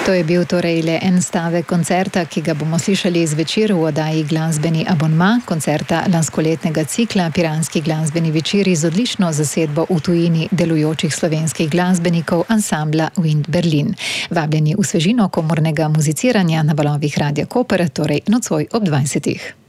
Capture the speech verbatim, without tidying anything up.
To je bil torej le en stavek koncerta, ki ga bomo slišali zvečer v oddaji Glasbeni abonma, koncerta lanskoletnega cikla Piranski glasbeni večeri z odlično zasedbo v tujini delujočih slovenskih glasbenikov ansambla Wind Berlin. Vabljeni v svežino komornega muziciranja na valovih Radia Koper, torej nocoj ob dvajsetih.